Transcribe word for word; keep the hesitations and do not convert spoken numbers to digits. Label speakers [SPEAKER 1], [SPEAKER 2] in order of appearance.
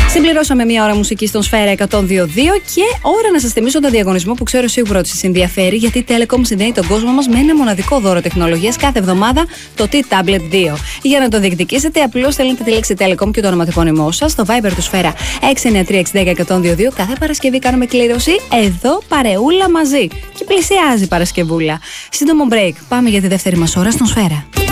[SPEAKER 1] Συμπληρώσαμε μία ώρα μουσική στον Σφαίρα εκατόν δύο δύο και ώρα να σας θυμίσω τον διαγωνισμό που ξέρω σίγουρα ότι σας ενδιαφέρει, γιατί η Telecom συνδέει τον κόσμο μας με ένα μοναδικό δώρο τεχνολογίας κάθε εβδομάδα, το T-Tablet δύο. Για να το διεκδικήσετε, απλώς στέλνετε τη λέξη Telecom και το ονοματεπώνυμό σας στο Viber του Σφαίρα έξι εννιά τρία έξι ένα μηδέν ένα μηδέν δύο. Κάθε Παρασκευή κάνουμε κλήρωση εδώ παρεούλα μαζί. Και πλησιάζει Παρασκευούλα. Σύντομο break. Πάμε για τη δεύτερη μας ώρα στον Σφαίρα.